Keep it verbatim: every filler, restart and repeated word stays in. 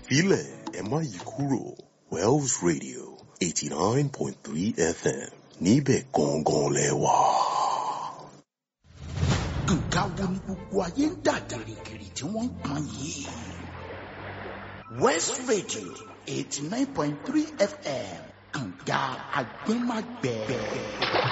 Ẹ̀fílẹ̀ ẹ má yí kúrò. Wells Radio eighty nine point three F M níbẹ̀ gangan lẹ wà. Nǹkan wo ni gbogbo ayé ń dà gìrìgìrì tí wọ́n ń pọn yìí? West Radio eighty nine point three F M kànga agbẹ́magbẹ́.